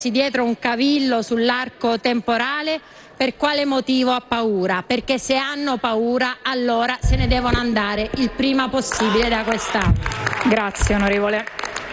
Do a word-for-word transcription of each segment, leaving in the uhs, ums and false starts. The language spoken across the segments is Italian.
dietro un cavillo sull'arco temporale, per quale motivo ha paura? Perché se hanno paura allora se ne devono andare il prima possibile da quest'Aula. Grazie onorevole.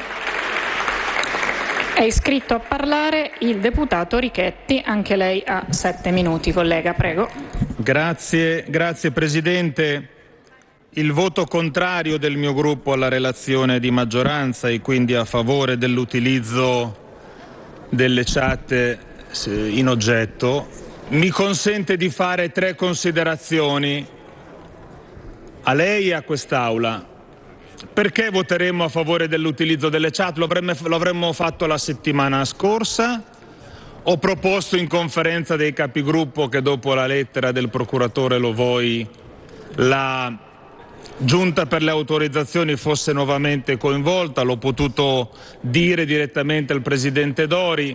È iscritto a parlare il deputato Richetti, anche lei ha sette minuti, collega, prego. Grazie, grazie Presidente. Il voto contrario del mio gruppo alla relazione di maggioranza e quindi a favore dell'utilizzo delle chat in oggetto mi consente di fare tre considerazioni a lei e a quest'Aula. Perché voteremo a favore dell'utilizzo delle chat? Lo avremmo, lo avremmo fatto la settimana scorsa. Ho proposto in conferenza dei capigruppo che dopo la lettera del procuratore Lovoi la Giunta per le autorizzazioni fosse nuovamente coinvolta, l'ho potuto dire direttamente al Presidente Dori.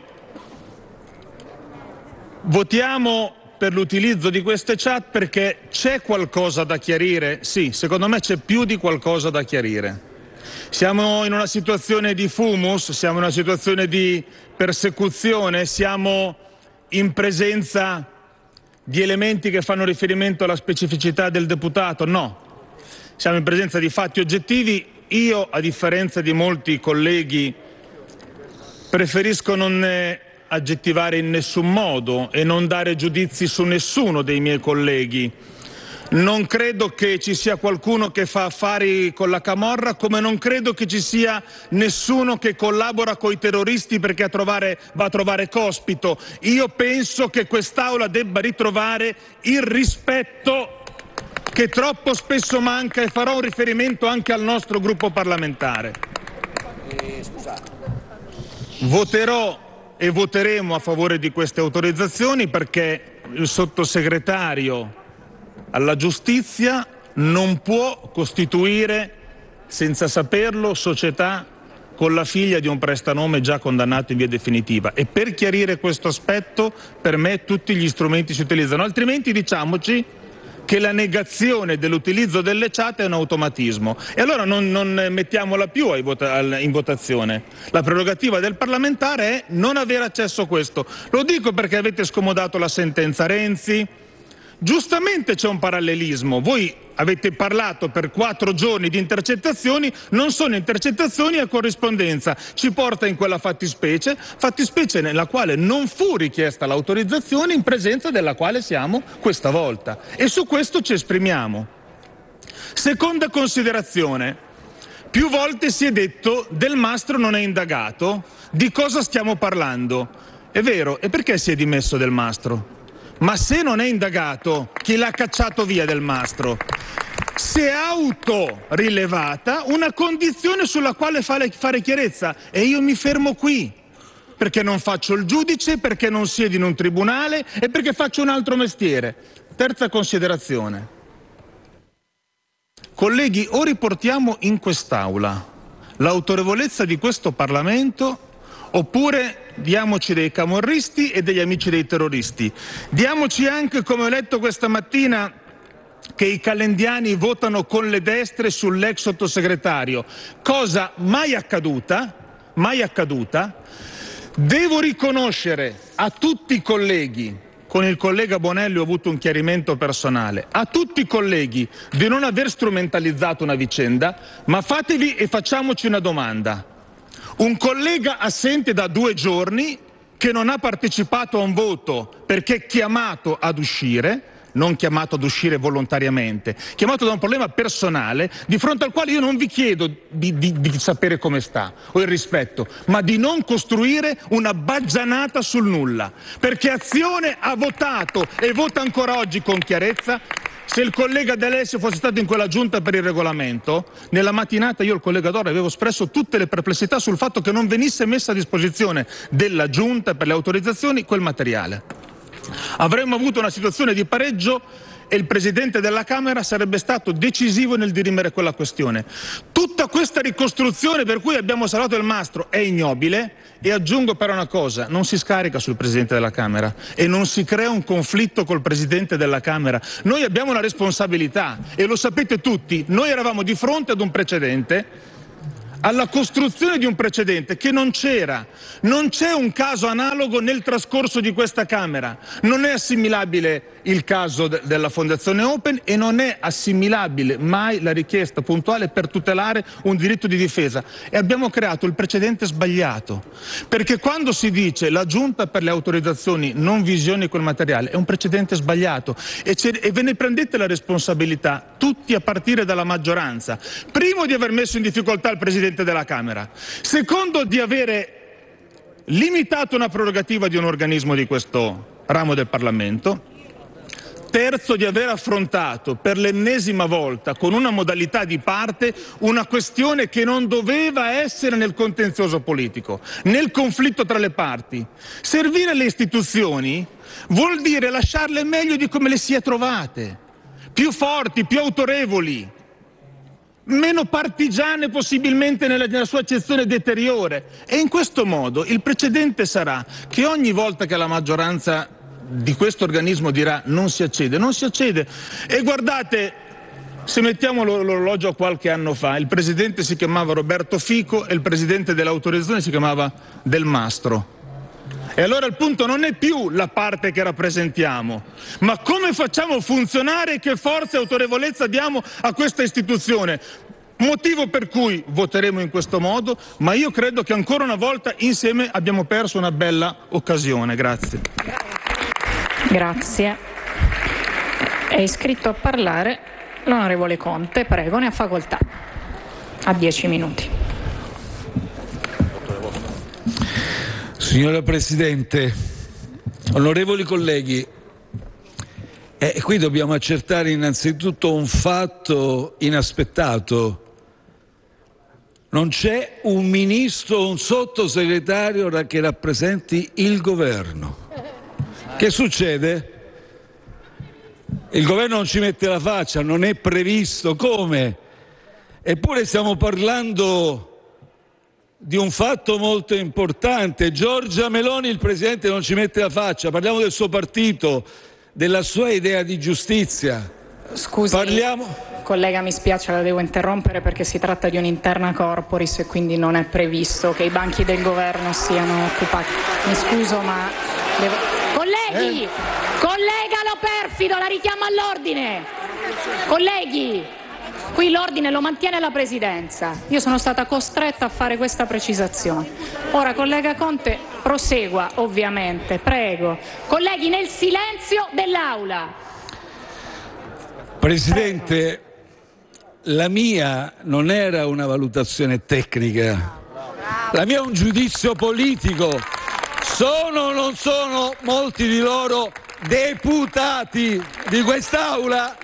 Votiamo per l'utilizzo di queste chat perché c'è qualcosa da chiarire? Sì, secondo me c'è più di qualcosa da chiarire. Siamo in una situazione di fumus, siamo in una situazione di persecuzione, siamo in presenza di elementi che fanno riferimento alla specificità del deputato? No. Siamo in presenza di fatti oggettivi. Io, a differenza di molti colleghi, preferisco non aggettivare in nessun modo e non dare giudizi su nessuno dei miei colleghi. Non credo che ci sia qualcuno che fa affari con la camorra, come non credo che ci sia nessuno che collabora coi terroristi perché a trovare, va a trovare Cospito. Io penso che quest'Aula debba ritrovare il rispetto che troppo spesso manca, e farò un riferimento anche al nostro gruppo parlamentare. Voterò e voteremo a favore di queste autorizzazioni perché il sottosegretario alla giustizia non può costituire, senza saperlo, società con la figlia di un prestanome già condannato in via definitiva. E per chiarire questo aspetto, per me tutti gli strumenti si utilizzano, altrimenti diciamoci che la negazione dell'utilizzo delle chat è un automatismo e allora non, non mettiamola più ai vota, in votazione. La prerogativa del parlamentare è non avere accesso a questo. Lo dico perché avete scomodato la sentenza Renzi. Giustamente c'è un parallelismo. Voi avete parlato per quattro giorni di intercettazioni, non sono intercettazioni a corrispondenza. Ci porta in quella fattispecie, fattispecie nella quale non fu richiesta l'autorizzazione, in presenza della quale siamo questa volta. E su questo ci esprimiamo. Seconda considerazione. Più volte si è detto Del Mastro non è indagato. Di cosa stiamo parlando? È vero, e perché si è dimesso Del Mastro? Ma se non è indagato, chi l'ha cacciato via Del Mastro? Si è autorilevata una condizione sulla quale fare chiarezza e io mi fermo qui, perché non faccio il giudice, perché non siedo in un tribunale e perché faccio un altro mestiere. Terza considerazione. Colleghi, o riportiamo in quest'Aula l'autorevolezza di questo Parlamento oppure diamoci dei camorristi e degli amici dei terroristi. Diamoci anche, come ho letto questa mattina, che i calendiani votano con le destre sull'ex sottosegretario, cosa mai accaduta, mai accaduta. Devo riconoscere a tutti i colleghi, con il collega Bonelli ho avuto un chiarimento personale, a tutti i colleghi di non aver strumentalizzato una vicenda, ma fatevi e facciamoci una domanda. Un collega assente da due giorni che non ha partecipato a un voto perché chiamato ad uscire, non chiamato ad uscire volontariamente, chiamato da un problema personale di fronte al quale io non vi chiedo di, di, di sapere come sta o il rispetto, ma di non costruire una baggianata sul nulla, perché Azione ha votato e vota ancora oggi con chiarezza. Se il collega D'Alessio fosse stato in quella giunta per il regolamento, nella mattinata io e il collega Dora avevo espresso tutte le perplessità sul fatto che non venisse messa a disposizione della giunta per le autorizzazioni quel materiale. Avremmo avuto una situazione di pareggio e il Presidente della Camera sarebbe stato decisivo nel dirimere quella questione. Tutta questa ricostruzione per cui abbiamo salvato il Mastro è ignobile e aggiungo però una cosa, non si scarica sul Presidente della Camera e non si crea un conflitto col Presidente della Camera. Noi abbiamo una responsabilità e lo sapete tutti, noi eravamo di fronte ad un precedente alla costruzione di un precedente che non c'era. Non c'è un caso analogo nel trascorso di questa Camera. Non è assimilabile il caso de- della Fondazione Open e non è assimilabile mai la richiesta puntuale per tutelare un diritto di difesa. E abbiamo creato il precedente sbagliato. Perché quando si dice la Giunta per le autorizzazioni non visioni quel materiale è un precedente sbagliato e, e ve ne prendete la responsabilità tutti a partire dalla maggioranza. Primo, di aver messo in difficoltà il Presidente della Camera, secondo, di avere limitato una prerogativa di un organismo di questo ramo del Parlamento, terzo, di aver affrontato per l'ennesima volta con una modalità di parte una questione che non doveva essere nel contenzioso politico, nel conflitto tra le parti. Servire le istituzioni vuol dire lasciarle meglio di come le si è trovate, più forti, più autorevoli, meno partigiane possibilmente nella, nella sua accezione deteriore. E in questo modo il precedente sarà che ogni volta che la maggioranza di questo organismo dirà non si accede, non si accede. E guardate, se mettiamo l'orologio a qualche anno fa, il presidente si chiamava Roberto Fico e il presidente dell'autorizzazione si chiamava Del Mastro. E allora il punto non è più la parte che rappresentiamo, ma come facciamo funzionare e che forza e autorevolezza diamo a questa istituzione. Motivo per cui voteremo in questo modo, ma io credo che ancora una volta insieme abbiamo perso una bella occasione. Grazie. Grazie. È iscritto a parlare l'onorevole Conte, prego, ne ha facoltà. A dieci minuti. Signora Presidente, onorevoli colleghi, eh, qui dobbiamo accertare innanzitutto un fatto inaspettato. Non c'è un ministro o un sottosegretario che rappresenti il governo. Che succede? Il governo non ci mette la faccia, non è previsto. Come? Eppure stiamo parlando di un fatto molto importante. Giorgia Meloni, il Presidente, non ci mette la faccia. Parliamo del suo partito, della sua idea di giustizia. Scusi, Parliamo... collega, mi spiace, la devo interrompere perché si tratta di un'interna corporis e quindi non è previsto che i banchi del governo siano occupati. Mi scuso, ma devo... Colleghi, eh? Collega Lo Perfido, la richiamo all'ordine. Colleghi, qui l'ordine lo mantiene la Presidenza. Io sono stata costretta a fare questa precisazione. Ora, collega Conte, prosegua, ovviamente, prego. Colleghi, nel silenzio dell'Aula. Presidente, la mia non era una valutazione tecnica, la mia è un giudizio politico. Sono o non sono molti di loro deputati di quest'Aula?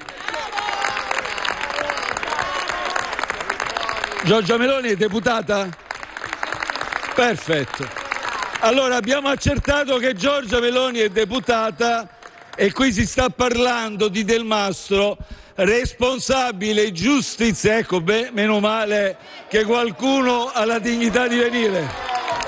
Giorgia Meloni è deputata? Perfetto. Allora abbiamo accertato che Giorgia Meloni è deputata e qui si sta parlando di Del Mastro, responsabile giustizia. Ecco, beh, meno male che qualcuno ha la dignità di venire.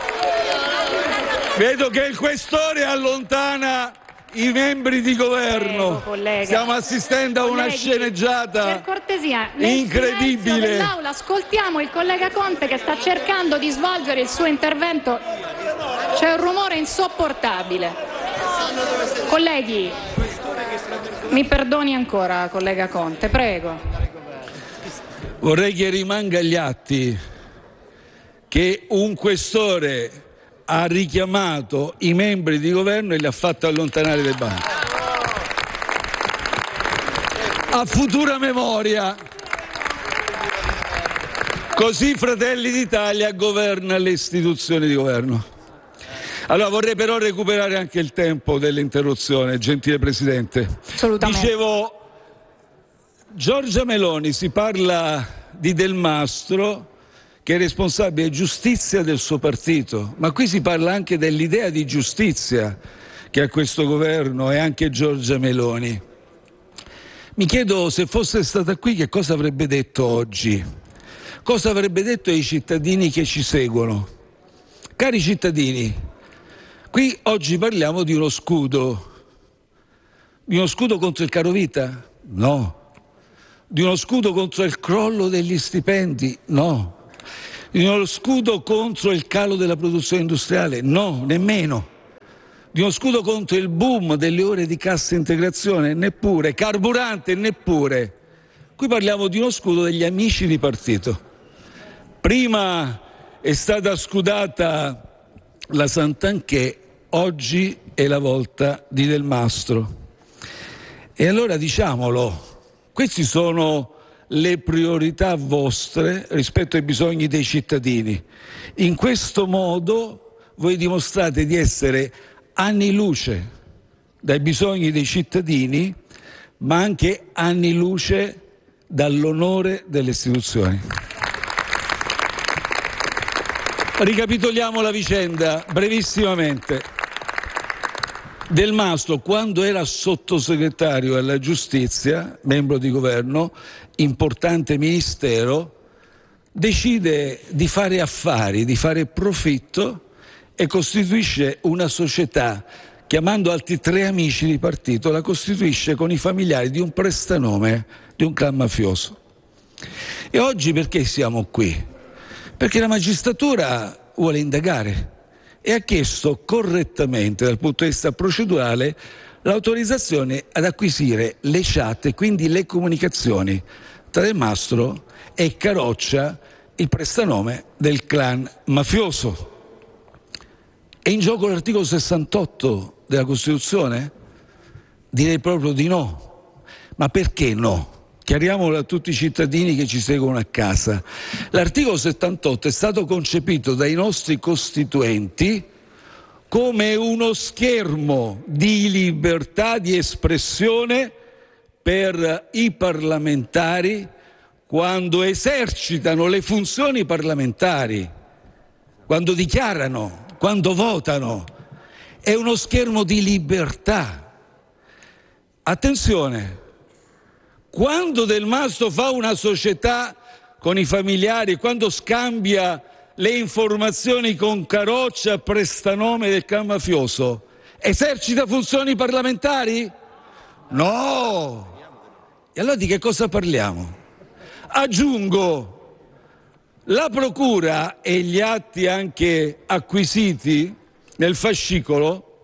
Vedo che il questore allontana i membri di governo. Prego, stiamo assistendo a una colleghi, sceneggiata per cortesia, nel incredibile dell'Aula ascoltiamo il collega Conte che sta cercando di svolgere il suo intervento. C'è un rumore insopportabile. Colleghi, mi perdoni ancora, collega Conte, prego. Vorrei che rimanga agli atti che un questore ha richiamato i membri di governo e li ha fatti allontanare dai banchi. A futura memoria. Così Fratelli d'Italia governa le istituzioni di governo. Allora vorrei però recuperare anche il tempo dell'interruzione, gentile Presidente. Assolutamente. Dicevo, Giorgia Meloni, si parla di Del Mastro, che è responsabile giustizia del suo partito, ma qui si parla anche dell'idea di giustizia che ha questo governo e anche Giorgia Meloni. Mi chiedo, se fosse stata qui, che cosa avrebbe detto oggi? Cosa avrebbe detto ai cittadini che ci seguono? Cari cittadini, qui oggi parliamo di uno scudo. Di uno scudo contro il carovita? No. Di uno scudo contro il crollo degli stipendi? No. Di uno scudo contro il calo della produzione industriale? No, nemmeno. Di uno scudo contro il boom delle ore di cassa integrazione? Neppure. Carburante? Neppure. Qui parliamo di uno scudo degli amici di partito. Prima è stata scudata la Santanchè, oggi è la volta di Del Mastro. E allora diciamolo, queste sono le priorità vostre rispetto ai bisogni dei cittadini. In questo modo voi dimostrate di essere anni luce dai bisogni dei cittadini, ma anche anni luce dall'onore delle istituzioni. Ricapitoliamo la vicenda brevissimamente. Del Mastro, quando era sottosegretario alla giustizia, membro di governo, importante ministero, decide di fare affari, di fare profitto e costituisce una società, chiamando altri tre amici di partito, la costituisce con i familiari di un prestanome di un clan mafioso. E oggi perché siamo qui? Perché la magistratura vuole indagare e ha chiesto correttamente dal punto di vista procedurale l'autorizzazione ad acquisire le chat e quindi le comunicazioni tra Del Mastro e Caroccia, il prestanome del clan mafioso. È in gioco l'articolo sessantotto della Costituzione? Direi proprio di no. Ma perché no? Chiariamolo a tutti i cittadini che ci seguono a casa. L'articolo settantotto è stato concepito dai nostri costituenti come uno schermo di libertà di espressione per i parlamentari quando esercitano le funzioni parlamentari, quando dichiarano, quando votano. È uno schermo di libertà. Attenzione! Quando Del Mastro fa una società con i familiari, quando scambia le informazioni con Caroccia, prestanome del clan mafioso, esercita funzioni parlamentari? No! E allora di che cosa parliamo? Aggiungo, la procura e gli atti anche acquisiti nel fascicolo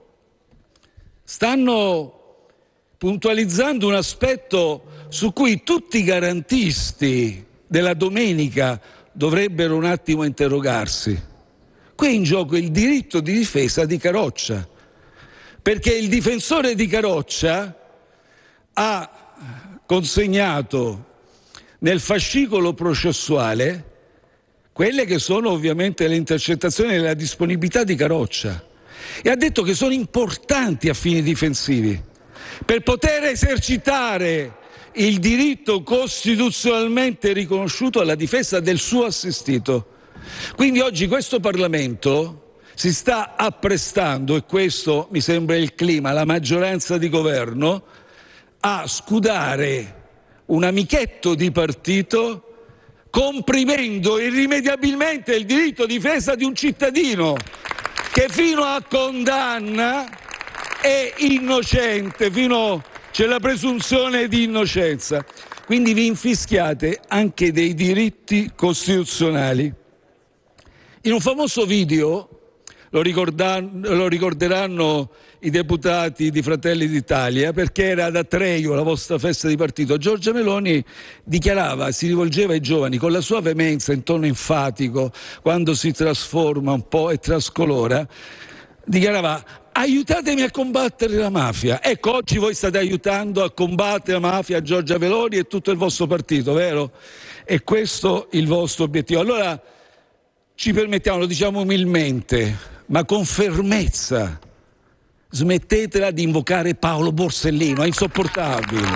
stanno puntualizzando un aspetto su cui tutti i garantisti della domenica dovrebbero un attimo interrogarsi. Qui è in gioco il diritto di difesa di Caroccia, perché il difensore di Caroccia ha consegnato nel fascicolo processuale quelle che sono ovviamente le intercettazioni e la disponibilità di Caroccia e ha detto che sono importanti a fini difensivi per poter esercitare il diritto costituzionalmente riconosciuto alla difesa del suo assistito. Quindi oggi questo Parlamento si sta apprestando, e questo mi sembra il clima, la maggioranza di governo, a scudare un amichetto di partito comprimendo irrimediabilmente il diritto di difesa di un cittadino che fino a condanna è innocente, fino c'è la presunzione di innocenza. Quindi vi infischiate anche dei diritti costituzionali. In un famoso video, lo, lo ricorderanno i deputati di Fratelli d'Italia, perché era ad Atreio, la vostra festa di partito, Giorgia Meloni dichiarava, si rivolgeva ai giovani con la sua veemenza in tono enfatico, quando si trasforma un po' e trascolora, dichiarava: aiutatemi a combattere la mafia. Ecco, oggi voi state aiutando a combattere la mafia Giorgia Meloni e tutto il vostro partito, vero? E questo il vostro obiettivo. Allora ci permettiamo, lo diciamo umilmente, ma con fermezza, smettetela di invocare Paolo Borsellino, è insopportabile.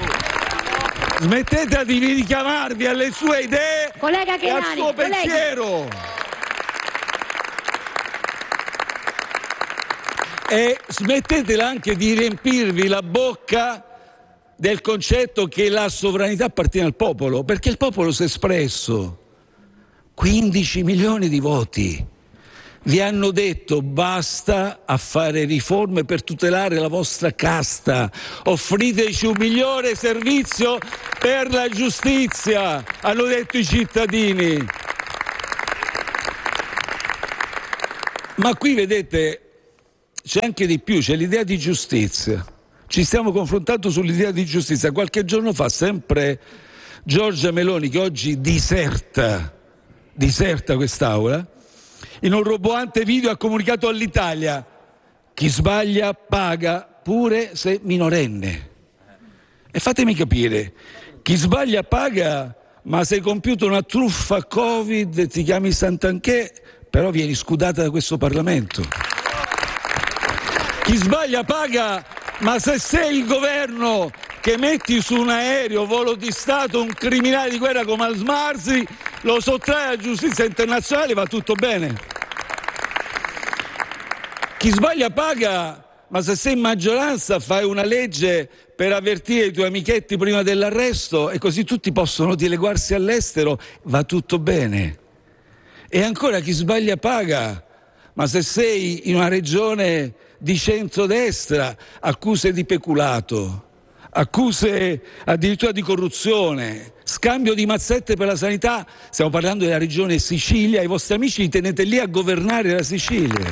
Smettetela di richiamarvi alle sue idee Collega e al Chinani, suo colleghi. pensiero. E smettetela anche di riempirvi la bocca del concetto che la sovranità appartiene al popolo, perché il popolo si è espresso. quindici milioni di voti vi hanno detto basta a fare riforme per tutelare la vostra casta, offriteci un migliore servizio per la giustizia, hanno detto i cittadini. Ma qui vedete c'è anche di più, c'è l'idea di giustizia. Ci stiamo confrontando sull'idea di giustizia. Qualche giorno fa sempre Giorgia Meloni, che oggi diserta, diserta quest'aula, in un roboante video ha comunicato all'Italia: chi sbaglia paga pure se minorenne. E fatemi capire, chi sbaglia paga, ma se hai compiuto una truffa Covid, ti chiami Santanchè, però vieni scudata da questo Parlamento. Chi sbaglia paga, ma se sei il governo che metti su un aereo, volo di Stato, un criminale di guerra come Al-Smarzi, lo sottrai alla giustizia internazionale, va tutto bene. Chi sbaglia paga, ma se sei in maggioranza fai una legge per avvertire i tuoi amichetti prima dell'arresto e così tutti possono dileguarsi all'estero, va tutto bene. E ancora chi sbaglia paga, ma se sei in una regione di centrodestra, accuse di peculato, accuse addirittura di corruzione, scambio di mazzette per la sanità, stiamo parlando della regione Sicilia, i vostri amici li tenete lì a governare la Sicilia.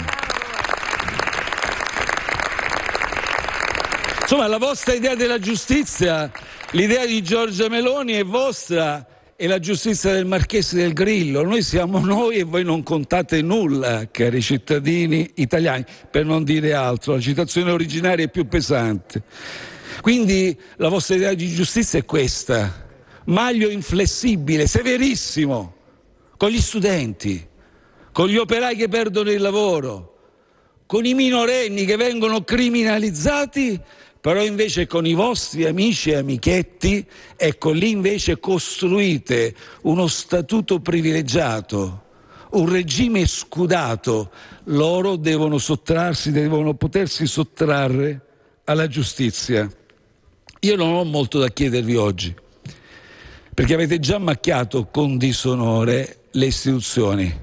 Insomma, la vostra idea della giustizia, l'idea di Giorgia Meloni è vostra, e la giustizia del Marchese del Grillo. Noi siamo noi e voi non contate nulla, cari cittadini italiani, per non dire altro. La citazione originaria è più pesante. Quindi la vostra idea di giustizia è questa: maglio inflessibile, severissimo, con gli studenti, con gli operai che perdono il lavoro, con i minorenni che vengono criminalizzati, però invece con i vostri amici e amichetti, ecco, lì invece costruite uno statuto privilegiato, un regime scudato. Loro devono sottrarsi, devono potersi sottrarre alla giustizia. Io non ho molto da chiedervi oggi, perché avete già macchiato con disonore le istituzioni.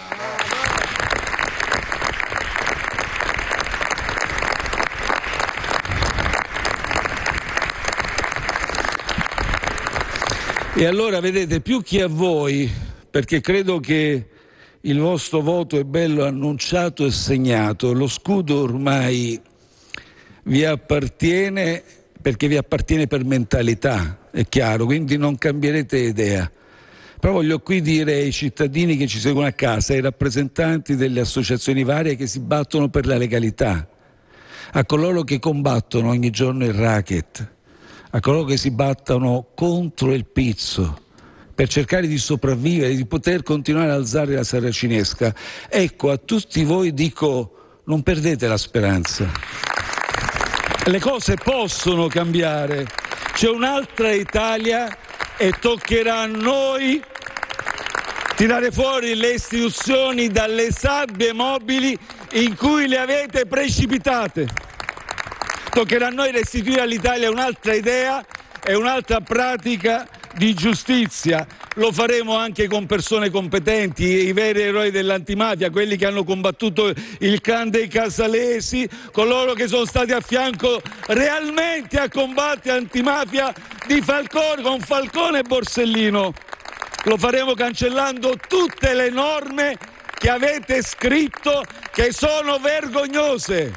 E allora vedete, più che a voi, perché credo che il vostro voto è bello annunciato e segnato, lo scudo ormai vi appartiene, perché vi appartiene per mentalità, è chiaro, quindi non cambierete idea. Però voglio qui dire ai cittadini che ci seguono a casa, ai rappresentanti delle associazioni varie che si battono per la legalità, a coloro che combattono ogni giorno il racket, a coloro che si battono contro il pizzo per cercare di sopravvivere, di poter continuare ad alzare la saracinesca. Ecco, a tutti voi dico: non perdete la speranza. Le cose possono cambiare. C'è un'altra Italia e toccherà a noi tirare fuori le istituzioni dalle sabbie mobili in cui le avete precipitate. Toccherà a noi restituire all'Italia un'altra idea e un'altra pratica di giustizia. Lo faremo anche con persone competenti, i veri eroi dell'antimafia, quelli che hanno combattuto il clan dei Casalesi, coloro che sono stati a fianco realmente a combattere l'antimafia di Falcone, con Falcone e Borsellino. Lo faremo cancellando tutte le norme che avete scritto, che sono vergognose.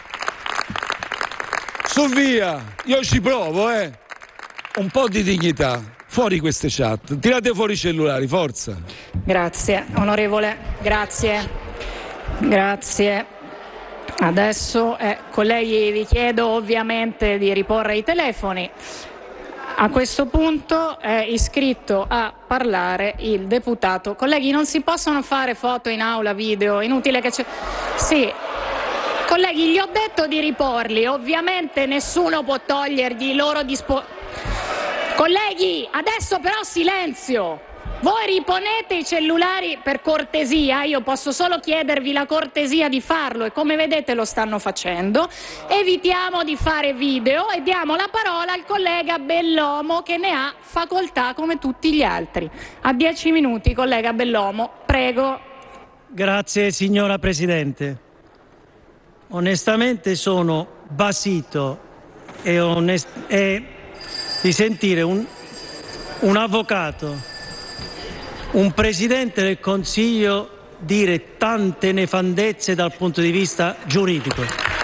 Su via, io ci provo, eh. Un po' di dignità, fuori queste chat, tirate fuori i cellulari, forza. Grazie, onorevole, grazie, grazie. Adesso, eh, colleghi, vi chiedo ovviamente di riporre i telefoni. A questo punto è iscritto a parlare il deputato. Colleghi, non si possono fare foto in aula, video, inutile che c'è... Sì. Colleghi, gli ho detto di riporli, ovviamente nessuno può togliergli i loro dispo... Colleghi, adesso però silenzio! Voi riponete i cellulari per cortesia, io posso solo chiedervi la cortesia di farlo e come vedete lo stanno facendo. Evitiamo di fare video e diamo la parola al collega Bellomo che ne ha facoltà come tutti gli altri. A dieci minuti, collega Bellomo, prego. Grazie signora Presidente. Onestamente sono basito e, onest- e di sentire un, un avvocato, un Presidente del Consiglio dire tante nefandezze dal punto di vista giuridico.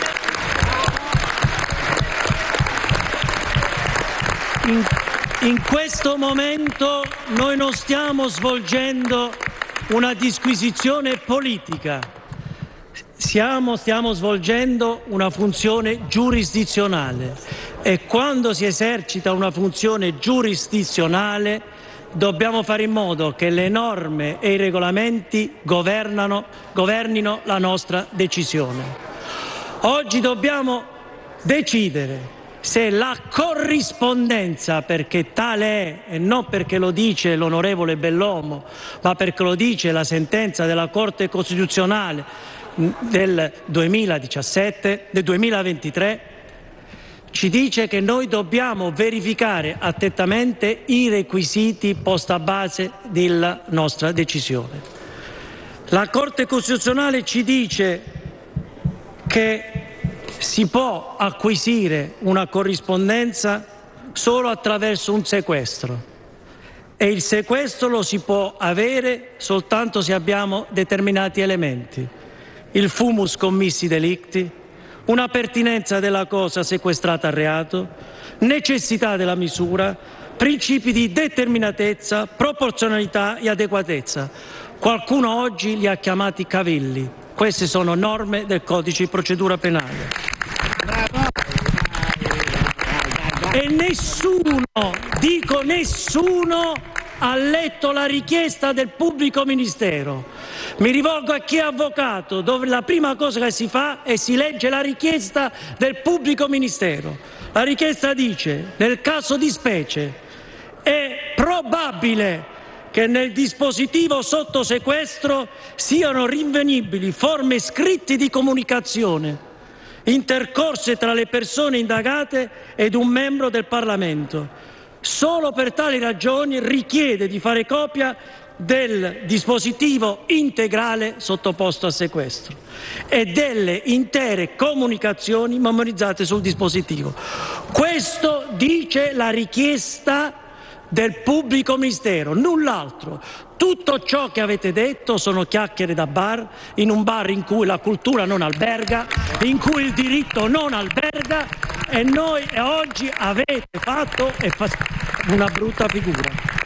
In, in questo momento noi non stiamo svolgendo una disquisizione politica, stiamo, stiamo svolgendo una funzione giurisdizionale e quando si esercita una funzione giurisdizionale dobbiamo fare in modo che le norme e i regolamenti governano, governino la nostra decisione. Oggi dobbiamo decidere se la corrispondenza, perché tale è e non perché lo dice l'onorevole Bellomo, ma perché lo dice la sentenza della Corte Costituzionale del duemiladiciassette, del duemilaventitré, ci dice che noi dobbiamo verificare attentamente i requisiti posti a base della nostra decisione. La Corte Costituzionale ci dice che si può acquisire una corrispondenza solo attraverso un sequestro e il sequestro lo si può avere soltanto se abbiamo determinati elementi: il fumus commissi delicti, una pertinenza della cosa sequestrata al reato, necessità della misura, principi di determinatezza, proporzionalità e adeguatezza. Qualcuno oggi li ha chiamati cavilli. Queste sono norme del Codice di procedura penale. E nessuno, dico nessuno, ha letto la richiesta del pubblico ministero. Mi rivolgo a chi è avvocato, dove la prima cosa che si fa è si legge la richiesta del pubblico ministero. La richiesta dice: nel caso di specie è probabile che nel dispositivo sotto sequestro siano rinvenibili forme scritte di comunicazione intercorse tra le persone indagate ed un membro del Parlamento. Solo per tali ragioni richiede di fare copia del dispositivo integrale sottoposto a sequestro e delle intere comunicazioni memorizzate sul dispositivo. Questo dice la richiesta del pubblico ministero, null'altro. Tutto ciò che avete detto sono chiacchiere da bar, in un bar in cui la cultura non alberga, in cui il diritto non alberga, e noi e oggi avete fatto e fa una brutta figura.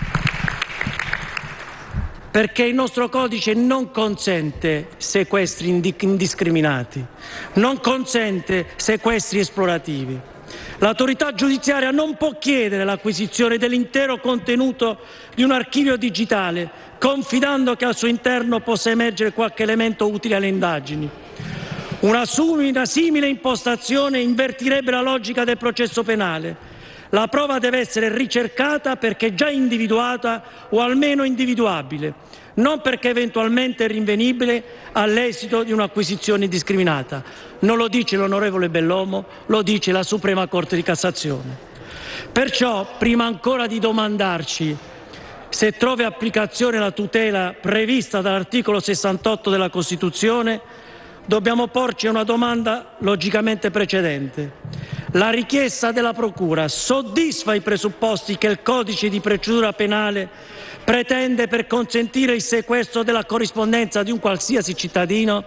Perché il nostro codice non consente sequestri indiscriminati, non consente sequestri esplorativi. L'autorità giudiziaria non può chiedere l'acquisizione dell'intero contenuto di un archivio digitale, confidando che al suo interno possa emergere qualche elemento utile alle indagini. Una, una simile impostazione invertirebbe la logica del processo penale. La prova deve essere ricercata perché è già individuata o almeno individuabile, non perché eventualmente rinvenibile all'esito di un'acquisizione indiscriminata. Non lo dice l'onorevole Bellomo, lo dice la Suprema Corte di Cassazione. Perciò, prima ancora di domandarci se trovi applicazione la tutela prevista dall'articolo sessantotto della Costituzione, dobbiamo porci una domanda logicamente precedente. La richiesta della Procura soddisfa i presupposti che il Codice di procedura penale pretende per consentire il sequestro della corrispondenza di un qualsiasi cittadino?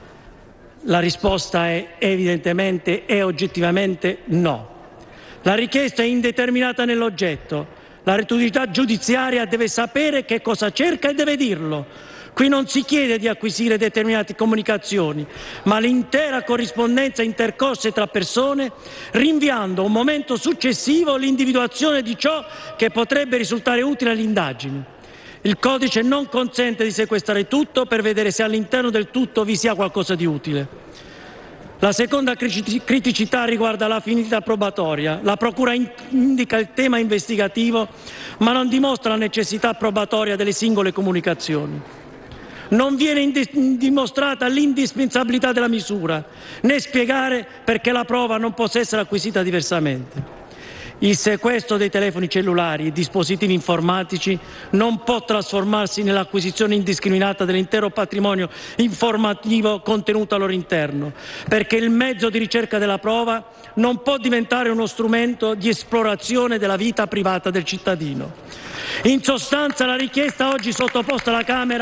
La risposta è evidentemente e oggettivamente no. La richiesta è indeterminata nell'oggetto. L'autorità giudiziaria deve sapere che cosa cerca e deve dirlo. Qui non si chiede di acquisire determinate comunicazioni, ma l'intera corrispondenza intercorse tra persone, rinviando a un momento successivo l'individuazione di ciò che potrebbe risultare utile alle indagini. Il codice non consente di sequestrare tutto per vedere se all'interno del tutto vi sia qualcosa di utile. La seconda criticità riguarda la finalità probatoria. La Procura indica il tema investigativo, ma non dimostra la necessità probatoria delle singole comunicazioni. Non viene dimostrata l'indispensabilità della misura, né spiegare perché la prova non possa essere acquisita diversamente. Il sequestro dei telefoni cellulari e dispositivi informatici non può trasformarsi nell'acquisizione indiscriminata dell'intero patrimonio informativo contenuto al loro interno, perché il mezzo di ricerca della prova non può diventare uno strumento di esplorazione della vita privata del cittadino. In sostanza, la richiesta oggi sottoposta alla Camera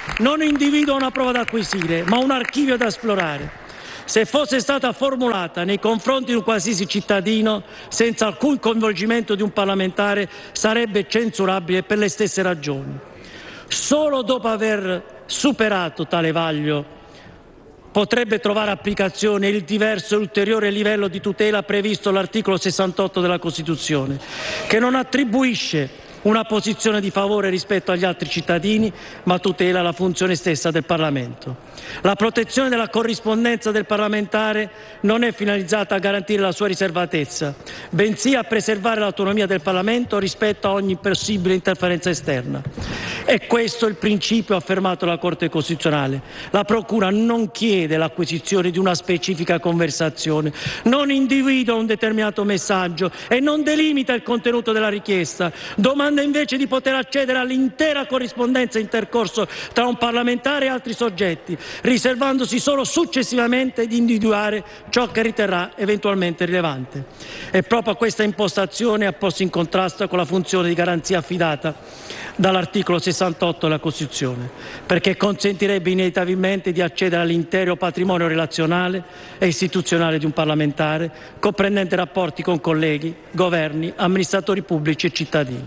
non individua una prova da acquisire, ma un archivio da esplorare. Se fosse stata formulata nei confronti di un qualsiasi cittadino, senza alcun coinvolgimento di un parlamentare, sarebbe censurabile per le stesse ragioni. Solo dopo aver superato tale vaglio potrebbe trovare applicazione il diverso e ulteriore livello di tutela previsto all'articolo sessantotto della Costituzione, che non attribuisce una posizione di favore rispetto agli altri cittadini, ma tutela la funzione stessa del Parlamento. La protezione della corrispondenza del parlamentare non è finalizzata a garantire la sua riservatezza, bensì a preservare l'autonomia del Parlamento rispetto a ogni possibile interferenza esterna. È questo il principio affermato dalla Corte Costituzionale. La Procura non chiede l'acquisizione di una specifica conversazione, non individua un determinato messaggio e non delimita il contenuto della richiesta. Domanda invece di poter accedere all'intera corrispondenza intercorso tra un parlamentare e altri soggetti, riservandosi solo successivamente di individuare ciò che riterrà eventualmente rilevante. E proprio questa impostazione ha posto in contrasto con la funzione di garanzia affidata dall'articolo sessantotto della Costituzione, perché consentirebbe inevitabilmente di accedere all'intero patrimonio relazionale e istituzionale di un parlamentare, comprendente rapporti con colleghi, governi, amministratori pubblici e cittadini.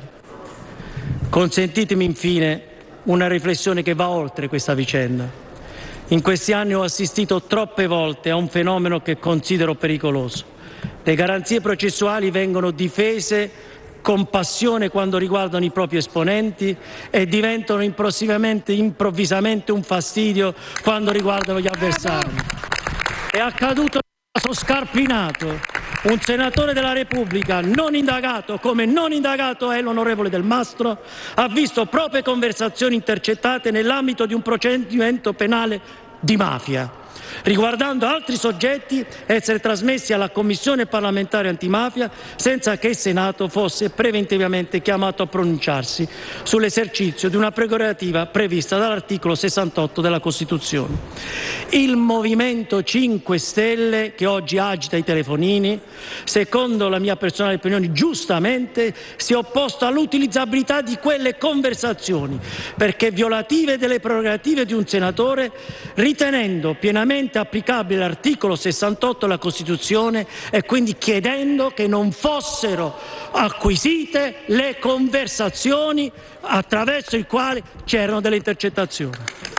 Consentitemi infine una riflessione che va oltre questa vicenda. In questi anni ho assistito troppe volte a un fenomeno che considero pericoloso. Le garanzie processuali vengono difese con passione quando riguardano i propri esponenti e diventano improvvisamente, improvvisamente un fastidio quando riguardano gli avversari. È accaduto nel caso Scarpinato, un senatore della Repubblica non indagato, come non indagato è l'onorevole Del Mastro, ha visto proprie conversazioni intercettate nell'ambito di un procedimento penale di mafia, riguardando altri soggetti, essere trasmessi alla Commissione parlamentare antimafia senza che il Senato fosse preventivamente chiamato a pronunciarsi sull'esercizio di una prerogativa prevista dall'articolo sessantotto della Costituzione. Il Movimento cinque Stelle, che oggi agita i telefonini, secondo la mia personale opinione giustamente, si è opposto all'utilizzabilità di quelle conversazioni perché violative delle prerogative di un senatore, ritenendo pienamente applicabile l'articolo sessantotto della Costituzione e quindi chiedendo che non fossero acquisite le conversazioni attraverso i quali c'erano delle intercettazioni.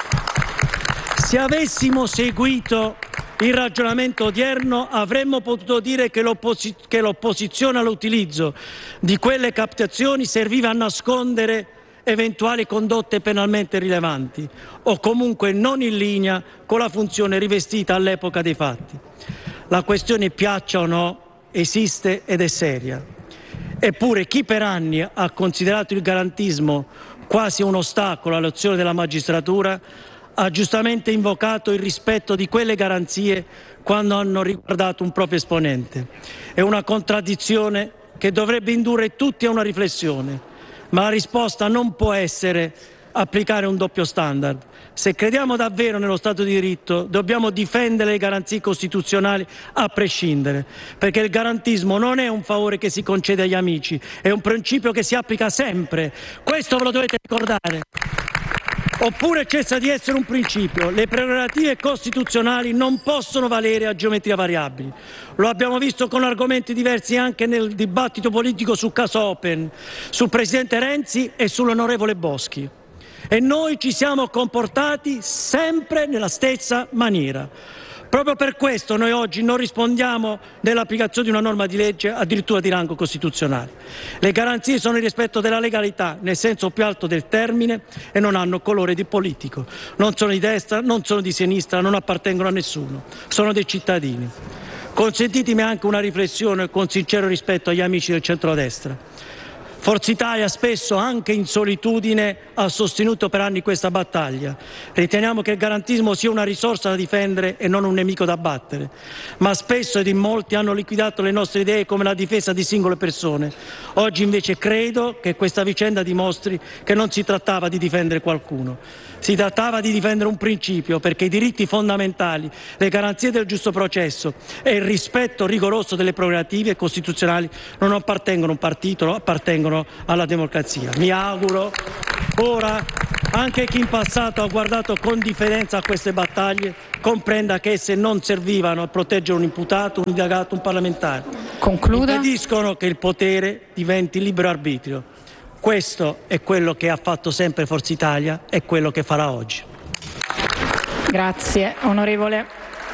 Se avessimo seguito il ragionamento odierno avremmo potuto dire che, l'opposi- che l'opposizione all'utilizzo di quelle captazioni serviva a nascondere eventuali condotte penalmente rilevanti o comunque non in linea con la funzione rivestita all'epoca dei fatti. La questione, piaccia o no, esiste ed è seria. Eppure chi per anni ha considerato il garantismo quasi un ostacolo all'azione della magistratura ha giustamente invocato il rispetto di quelle garanzie quando hanno riguardato un proprio esponente. È una contraddizione che dovrebbe indurre tutti a una riflessione. Ma la risposta non può essere applicare un doppio standard. Se crediamo davvero nello Stato di diritto, dobbiamo difendere le garanzie costituzionali a prescindere, perché il garantismo non è un favore che si concede agli amici, è un principio che si applica sempre. Questo ve lo dovete ricordare. Oppure cessa di essere un principio. Le prerogative costituzionali non possono valere a geometria variabile. Lo abbiamo visto con argomenti diversi anche nel dibattito politico sul caso Open, sul presidente Renzi e sull'onorevole Boschi. E noi ci siamo comportati sempre nella stessa maniera. Proprio per questo noi oggi non rispondiamo nell'applicazione di una norma di legge addirittura di rango costituzionale. Le garanzie sono il rispetto della legalità nel senso più alto del termine e non hanno colore di politico. Non sono di destra, non sono di sinistra, non appartengono a nessuno. Sono dei cittadini. Consentitemi anche una riflessione con sincero rispetto agli amici del centrodestra. Forza Italia spesso, anche in solitudine, ha sostenuto per anni questa battaglia. Riteniamo che il garantismo sia una risorsa da difendere e non un nemico da battere. Ma spesso ed in molti hanno liquidato le nostre idee come la difesa di singole persone. Oggi invece credo che questa vicenda dimostri che non si trattava di difendere qualcuno. Si trattava di difendere un principio, perché i diritti fondamentali, le garanzie del giusto processo e il rispetto rigoroso delle prerogative costituzionali non appartengono a un partito, appartengono alla democrazia. Mi auguro ora anche chi in passato ha guardato con diffidenza a queste battaglie comprenda che esse non servivano a proteggere un imputato, un indagato, un parlamentare. Concluda. Impediscono che il potere diventi libero arbitrio. Questo è quello che ha fatto sempre Forza Italia e quello che farà oggi. Grazie, onorevole.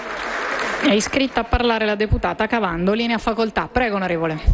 È iscritta a parlare la deputata Cavandoli, ne ha facoltà. Prego, onorevole.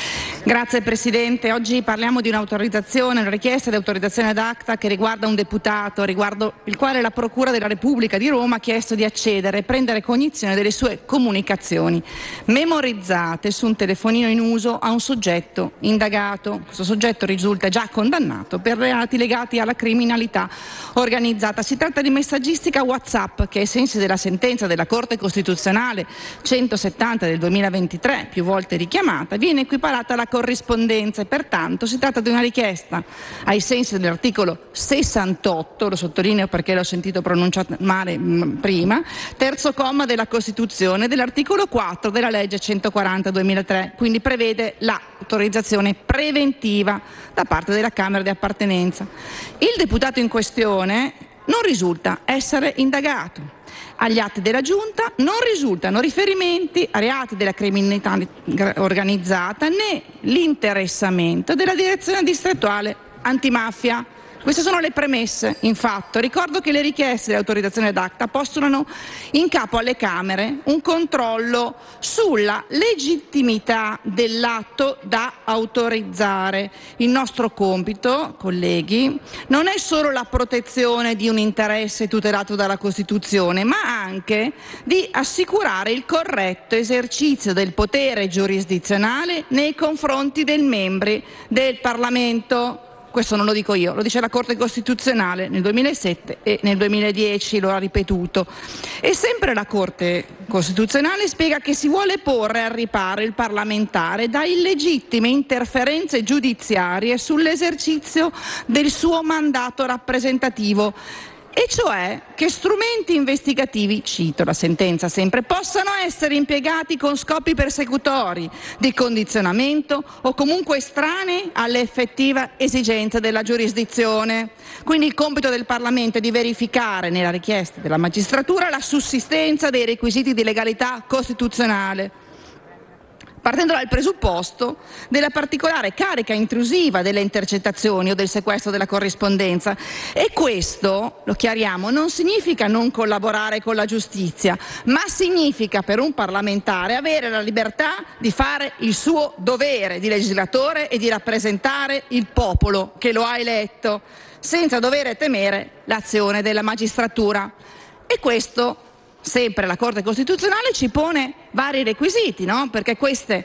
Grazie Presidente. Oggi parliamo di un'autorizzazione, una richiesta di autorizzazione ad acta che riguarda un deputato, riguardo il quale la Procura della Repubblica di Roma ha chiesto di accedere e prendere cognizione delle sue comunicazioni memorizzate su un telefonino in uso a un soggetto indagato. Questo soggetto risulta già condannato per reati legati alla criminalità organizzata. Si tratta di messaggistica WhatsApp che, ai sensi della sentenza della Corte Costituzionale centosettanta del duemilaventitré, più volte richiamata, viene equiparata alla corrispondenza e pertanto si tratta di una richiesta ai sensi dell'articolo sessantotto, lo sottolineo perché l'ho sentito pronunciato male mh, prima, terzo comma della Costituzione, dell'articolo quattro della legge centoquaranta duemilatré, quindi prevede l'autorizzazione preventiva da parte della Camera di appartenenza. Il deputato in questione non risulta essere indagato. Agli atti della Giunta non risultano riferimenti a reati della criminalità organizzata né l'interessamento della direzione distrettuale antimafia. Queste sono le premesse, infatti. Ricordo che le richieste di autorizzazione ad acta postulano in capo alle Camere un controllo sulla legittimità dell'atto da autorizzare. Il nostro compito, colleghi, non è solo la protezione di un interesse tutelato dalla Costituzione, ma anche di assicurare il corretto esercizio del potere giurisdizionale nei confronti dei membri del Parlamento. Questo non lo dico io, lo dice la Corte Costituzionale nel duemilasette e nel duemiladieci lo ha ripetuto. E sempre la Corte Costituzionale spiega che si vuole porre al riparo il parlamentare da illegittime interferenze giudiziarie sull'esercizio del suo mandato rappresentativo. E cioè che strumenti investigativi, cito la sentenza sempre, possano essere impiegati con scopi persecutori, di condizionamento o comunque estranei alle effettive esigenze della giurisdizione. Quindi il compito del Parlamento è di verificare nella richiesta della magistratura la sussistenza dei requisiti di legalità costituzionale, partendo dal presupposto della particolare carica intrusiva delle intercettazioni o del sequestro della corrispondenza. E questo, lo chiariamo, non significa non collaborare con la giustizia, ma significa per un parlamentare avere la libertà di fare il suo dovere di legislatore e di rappresentare il popolo che lo ha eletto, senza dover temere l'azione della magistratura. E questo sempre la Corte Costituzionale ci pone vari requisiti, no? Perché queste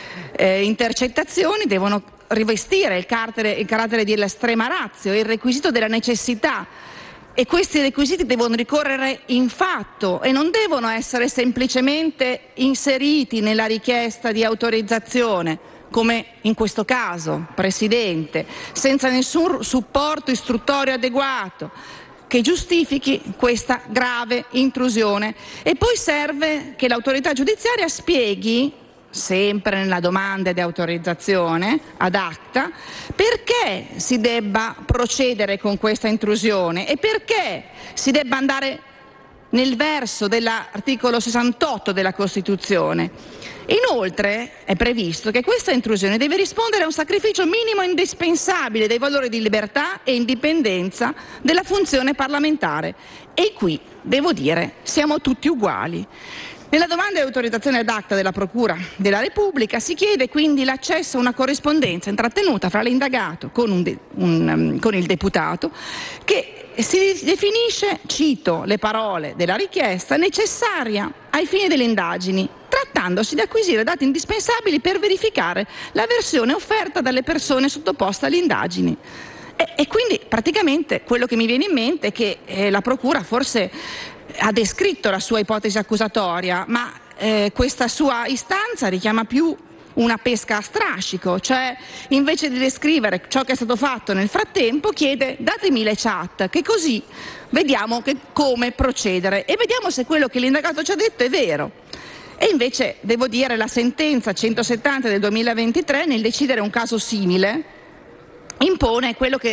eh, intercettazioni devono rivestire il carattere, il carattere dell'estrema ratio, il requisito della necessità, e questi requisiti devono ricorrere in fatto e non devono essere semplicemente inseriti nella richiesta di autorizzazione, come in questo caso, Presidente, senza nessun supporto istruttorio adeguato che giustifichi questa grave intrusione. E poi serve che l'autorità giudiziaria spieghi, sempre nella domanda di autorizzazione ad acta, perché si debba procedere con questa intrusione e perché si debba andare nel verso dell'articolo sessantotto della Costituzione. Inoltre è previsto che questa intrusione deve rispondere a un sacrificio minimo indispensabile dei valori di libertà e indipendenza della funzione parlamentare. E qui, devo dire, siamo tutti uguali. Nella domanda di autorizzazione ad acta della Procura della Repubblica si chiede quindi l'accesso a una corrispondenza intrattenuta fra l'indagato con, un de- un, um, con il deputato, che si definisce, cito le parole della richiesta, necessaria ai fini delle indagini, trattandosi di acquisire dati indispensabili per verificare la versione offerta dalle persone sottoposte alle indagini. E, e quindi praticamente quello che mi viene in mente è che eh, la Procura forse ha descritto la sua ipotesi accusatoria, ma eh, questa sua istanza richiama più una pesca a strascico, cioè invece di descrivere ciò che è stato fatto nel frattempo chiede datemi le chat, che così vediamo che, come procedere e vediamo se quello che l'indagato ci ha detto è vero. E invece devo dire la sentenza centosettanta del duemilaventitré, nel decidere un caso simile, impone quello che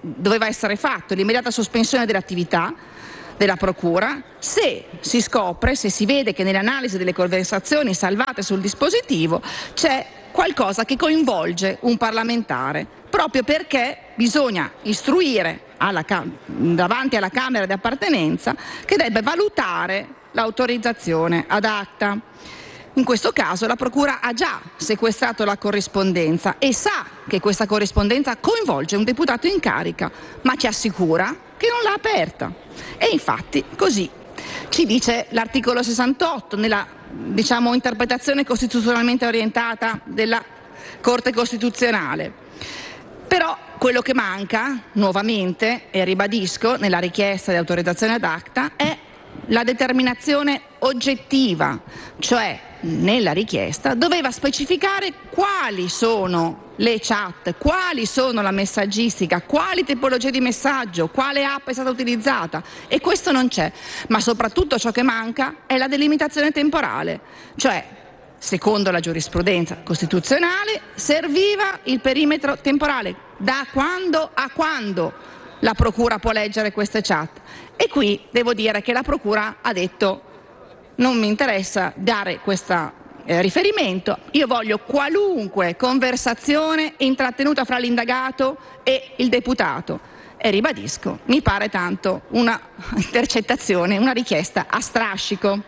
doveva essere fatto, l'immediata sospensione dell'attività della procura, se si scopre, se si vede che nell'analisi delle conversazioni salvate sul dispositivo c'è qualcosa che coinvolge un parlamentare, proprio perché bisogna istruire alla, davanti alla Camera di appartenenza che debba valutare l'autorizzazione ad acta. In questo caso la Procura ha già sequestrato la corrispondenza e sa che questa corrispondenza coinvolge un deputato in carica, ma ci assicura che non l'ha aperta. E infatti così ci dice l'articolo sessantotto nella, diciamo, interpretazione costituzionalmente orientata della Corte Costituzionale. Però quello che manca, nuovamente, e ribadisco, nella richiesta di autorizzazione ad acta è la determinazione oggettiva, cioè nella richiesta doveva specificare quali sono le chat, quali sono la messaggistica, quali tipologie di messaggio, quale app è stata utilizzata, e questo non c'è. Ma soprattutto ciò che manca è la delimitazione temporale, cioè secondo la giurisprudenza costituzionale serviva il perimetro temporale, da quando a quando la Procura può leggere queste chat. E qui devo dire che la Procura ha detto: non mi interessa dare questo eh, riferimento, io voglio qualunque conversazione intrattenuta fra l'indagato e il deputato. E ribadisco, mi pare tanto una intercettazione, una richiesta a strascico.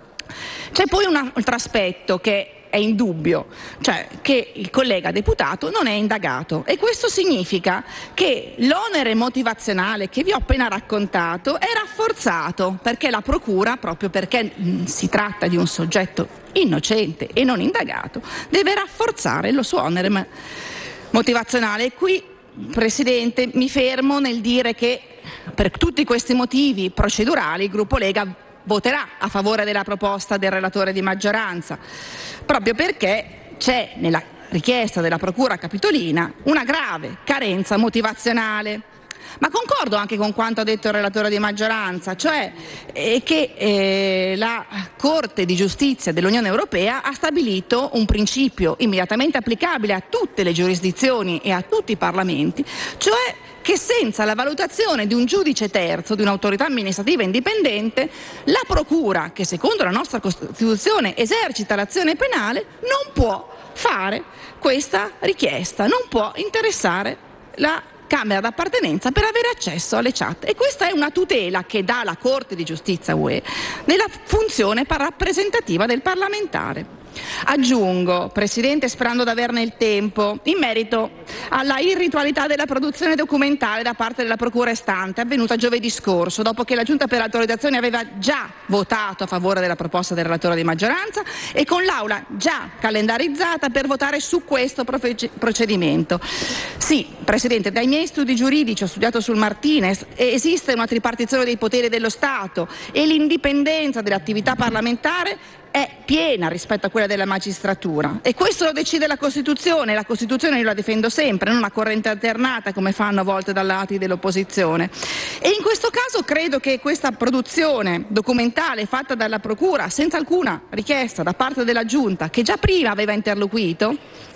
C'è poi un altro aspetto che è indubbio, cioè che il collega deputato non è indagato, e questo significa che l'onere motivazionale che vi ho appena raccontato è rafforzato, perché la Procura, proprio perché mh, si tratta di un soggetto innocente e non indagato, deve rafforzare lo suo onere motivazionale. E qui, Presidente, mi fermo nel dire che per tutti questi motivi procedurali il gruppo Lega voterà a favore della proposta del relatore di maggioranza, proprio perché c'è nella richiesta della Procura Capitolina una grave carenza motivazionale. Ma concordo anche con quanto ha detto il relatore di maggioranza, cioè eh, che eh, la Corte di Giustizia dell'Unione Europea ha stabilito un principio immediatamente applicabile a tutte le giurisdizioni e a tutti i parlamenti, cioè che senza la valutazione di un giudice terzo, di un'autorità amministrativa indipendente, la Procura, che secondo la nostra Costituzione esercita l'azione penale, non può fare questa richiesta, non può interessare la Camera d'appartenenza per avere accesso alle chat. E questa è una tutela che dà la Corte di Giustizia U E nella funzione rappresentativa del parlamentare. Aggiungo, Presidente, sperando di averne il tempo, in merito alla irritualità della produzione documentale da parte della Procura estante, avvenuta giovedì scorso, dopo che la Giunta per l'autorizzazione aveva già votato a favore della proposta del relatore di maggioranza e con l'Aula già calendarizzata per votare su questo procedimento. Sì, Presidente, dai miei studi giuridici, ho studiato sul Martinez, esiste una tripartizione dei poteri dello Stato e l'indipendenza dell'attività parlamentare è piena rispetto a quella della magistratura, e questo lo decide la Costituzione. La Costituzione io la difendo sempre, non una corrente alternata come fanno a volte dal lato dell'opposizione. E in questo caso credo che questa produzione documentale fatta dalla Procura senza alcuna richiesta da parte della Giunta, che già prima aveva interloquito,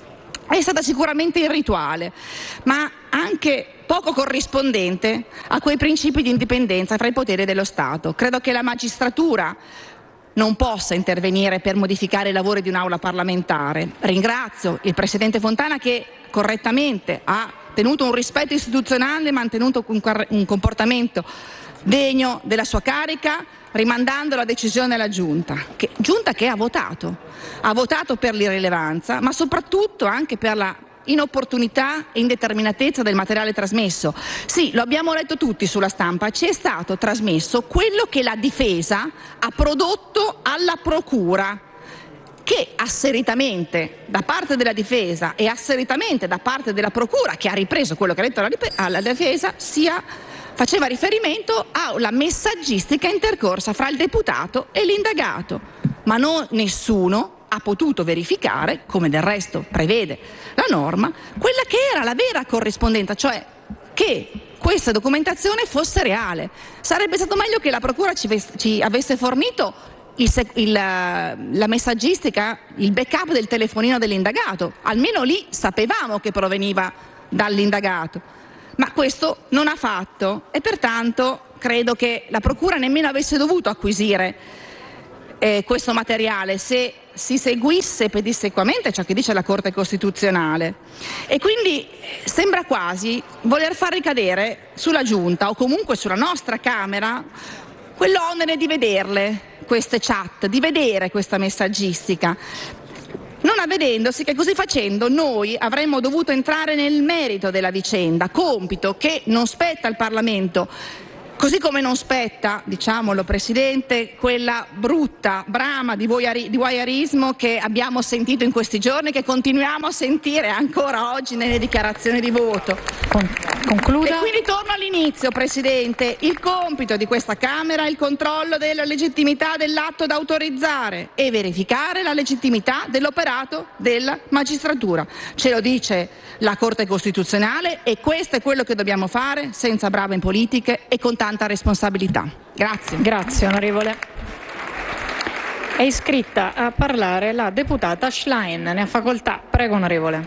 è stata sicuramente irrituale, ma anche poco corrispondente a quei principi di indipendenza fra i poteri dello Stato. Credo che la magistratura non possa intervenire per modificare i lavori di un'aula parlamentare. Ringrazio il Presidente Fontana che correttamente ha tenuto un rispetto istituzionale e mantenuto un comportamento degno della sua carica, rimandando la decisione alla Giunta, che, Giunta che ha votato, ha votato per l'irrilevanza, ma soprattutto anche per la inopportunità e indeterminatezza del materiale trasmesso. Sì, lo abbiamo letto tutti sulla stampa, ci è stato trasmesso quello che la difesa ha prodotto alla Procura, che asseritamente da parte della difesa e asseritamente da parte della Procura, che ha ripreso quello che ha detto alla difesa, sia faceva riferimento alla messaggistica intercorsa fra il deputato e l'indagato, ma non nessuno ha potuto verificare, come del resto prevede la norma, quella che era la vera corrispondenza, cioè che questa documentazione fosse reale. Sarebbe stato meglio che la Procura ci, ci avesse fornito il, il, la messaggistica, il backup del telefonino dell'indagato, almeno lì sapevamo che proveniva dall'indagato. ma questo non ha fatto e pertanto credo che la Procura nemmeno avesse dovuto acquisire eh, questo materiale se si seguisse pedissequamente ciò che dice la Corte Costituzionale. E quindi sembra quasi voler far ricadere sulla Giunta o comunque sulla nostra Camera quell'onere di vederle queste chat, di vedere questa messaggistica, non avvedendosi che così facendo noi avremmo dovuto entrare nel merito della vicenda, compito che non spetta al Parlamento, così come non spetta, diciamolo Presidente, quella brutta brama di voyeurismo che abbiamo sentito in questi giorni, che continuiamo a sentire ancora oggi nelle dichiarazioni di voto. Concluda. E quindi torno all'inizio, Presidente. Il compito di questa Camera è il controllo della legittimità dell'atto da autorizzare e verificare la legittimità dell'operato della magistratura. Ce lo dice la Corte Costituzionale e questo è quello che dobbiamo fare senza brave politiche e con tanta responsabilità. Grazie. Grazie onorevole. È iscritta a parlare la deputata Schlein. Ne ha facoltà. Prego onorevole.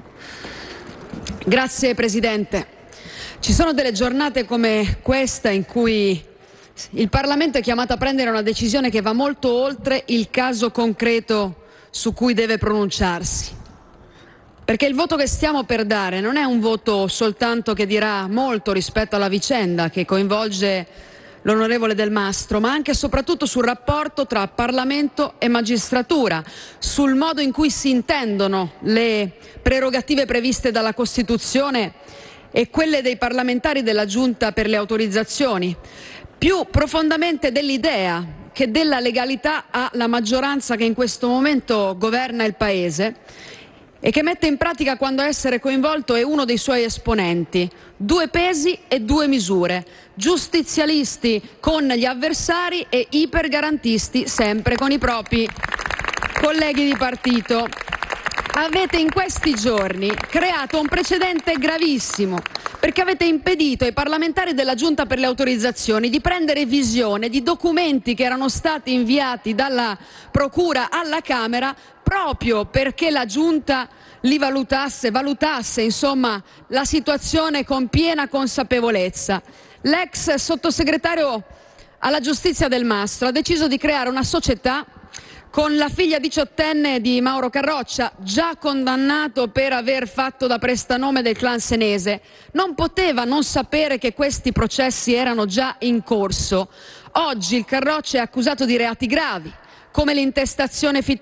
Grazie Presidente. Ci sono delle giornate come questa in cui il Parlamento è chiamato a prendere una decisione che va molto oltre il caso concreto su cui deve pronunciarsi. Perché il voto che stiamo per dare non è un voto soltanto che dirà molto rispetto alla vicenda che coinvolge l'onorevole Del Mastro, ma anche e soprattutto sul rapporto tra Parlamento e magistratura, sul modo in cui si intendono le prerogative previste dalla Costituzione e quelle dei parlamentari della Giunta per le autorizzazioni, più profondamente dell'idea che della legalità ha la maggioranza che in questo momento governa il Paese e che mette in pratica quando essere coinvolto è uno dei suoi esponenti. Due pesi e due misure, giustizialisti con gli avversari e ipergarantisti sempre con i propri colleghi di partito. Avete in questi giorni creato un precedente gravissimo perché avete impedito ai parlamentari della Giunta per le autorizzazioni di prendere visione di documenti che erano stati inviati dalla Procura alla Camera proprio perché la Giunta li valutasse, valutasse insomma la situazione con piena consapevolezza. L'ex sottosegretario alla giustizia Del Mastro ha deciso di creare una società con la figlia diciottenne di Mauro Carroccia, già condannato per aver fatto da prestanome del clan senese. Non poteva non sapere che questi processi erano già in corso. Oggi il Carroccia è accusato di reati gravi, come l'intestazione fittizia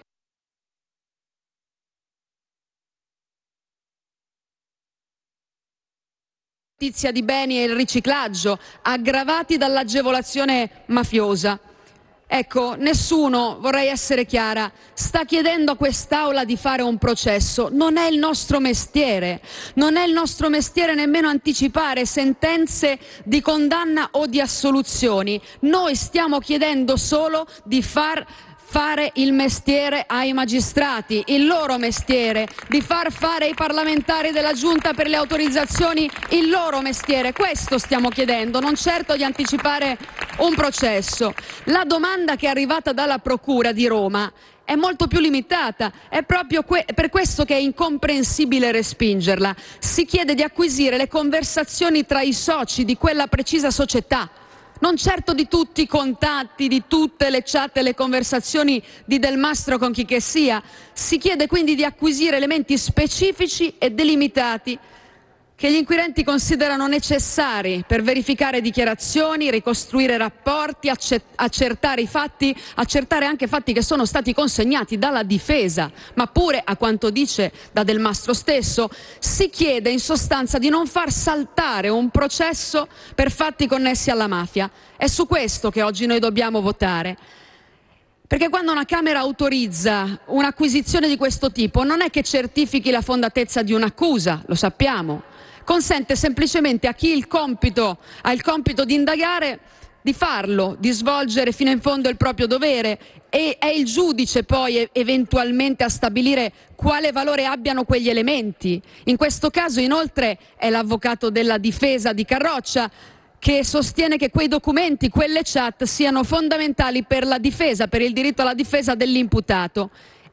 di beni e il riciclaggio, aggravati dall'agevolazione mafiosa. Ecco, nessuno, vorrei essere chiara, sta chiedendo a quest'Aula di fare un processo. Non è il nostro mestiere, non è il nostro mestiere nemmeno anticipare sentenze di condanna o di assoluzioni. Noi stiamo chiedendo solo di far fare il mestiere ai magistrati, il loro mestiere, di far fare ai parlamentari della Giunta per le autorizzazioni il loro mestiere. Questo stiamo chiedendo, non certo di anticipare un processo. La domanda che è arrivata dalla Procura di Roma è molto più limitata, è proprio que- per questo che è incomprensibile respingerla. Si chiede di acquisire le conversazioni tra i soci di quella precisa società, non certo di tutti i contatti, di tutte le chat e le conversazioni di Del Mastro con chi che sia. Si chiede quindi di acquisire elementi specifici e delimitati che gli inquirenti considerano necessari per verificare dichiarazioni, ricostruire rapporti, accertare i fatti, accertare anche fatti che sono stati consegnati dalla difesa, ma pure, a quanto dice da Del Mastro stesso, si chiede in sostanza di non far saltare un processo per fatti connessi alla mafia. È su questo che oggi noi dobbiamo votare. Perché quando una Camera autorizza un'acquisizione di questo tipo non è che certifichi la fondatezza di un'accusa, lo sappiamo, consente semplicemente a chi il compito, ha il compito di indagare di farlo, di svolgere fino in fondo il proprio dovere e è il giudice poi eventualmente a stabilire quale valore abbiano quegli elementi. In questo caso inoltre è l'avvocato della difesa di Carroccia che sostiene che quei documenti, quelle chat siano fondamentali per la difesa, per il diritto alla difesa dell'imputato.